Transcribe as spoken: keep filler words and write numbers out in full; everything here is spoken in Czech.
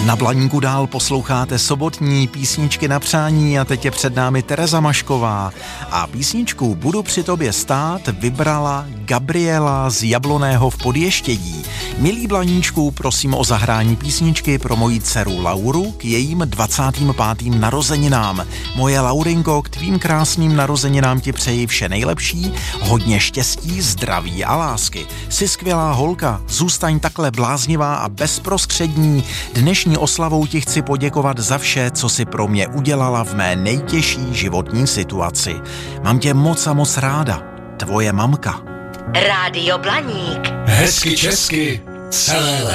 Na Blaníku dál posloucháte sobotní písničky na přání a teď je před námi Tereza Mašková. A písničku Budu při tobě stát vybrala Gabriela z Jabloného v Podještědí. Milí Blaníčku, prosím o zahrání písničky pro moji dceru Lauru k jejím dvacátým pátým narozeninám. Moje Laurinko, k tvým krásným narozeninám ti přeji vše nejlepší, hodně štěstí, zdraví a lásky. Jsi skvělá holka, zůstaň takhle bláznivá a bezprostřední. Dnešní oslavou ti chci poděkovat za vše, co si pro mě udělala v mé nejtěžší životní situaci. Mám tě moc a moc ráda. Tvoje mamka. Rádio Blaník. Hezky česky celé